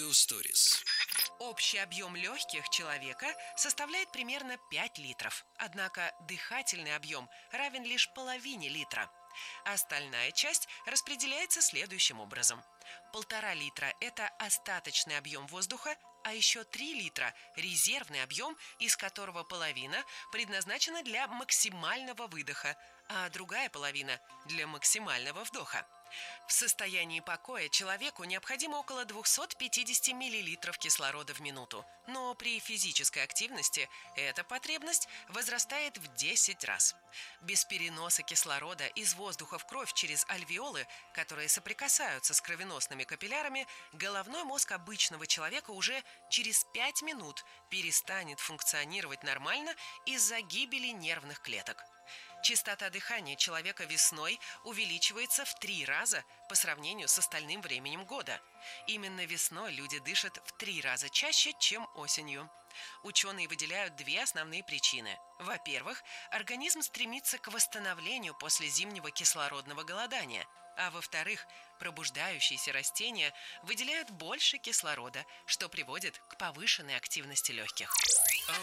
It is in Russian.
Stories. Общий объем легких человека составляет примерно 5 литров, однако дыхательный объем равен лишь половине литра. Остальная часть распределяется следующим образом. 1,5 литра – это остаточный объем воздуха, а еще 3 литра – резервный объем, из которого половина предназначена для максимального выдоха, а другая половина – для максимального вдоха. В состоянии покоя человеку необходимо около 250 мл кислорода в минуту, но при физической активности эта потребность возрастает в 10 раз. Без переноса кислорода из воздуха в кровь через альвеолы, которые соприкасаются с кровеносными капиллярами, головной мозг обычного человека уже через 5 минут перестанет функционировать нормально из-за гибели нервных клеток. Частота дыхания человека весной увеличивается в 3 раза по сравнению с остальным временем года. Именно весной люди дышат в 3 раза чаще, чем осенью. Ученые выделяют 2 основные причины. Во-первых, организм стремится к восстановлению после зимнего кислородного голодания. А во-вторых, пробуждающиеся растения выделяют больше кислорода, что приводит к повышенной активности легких.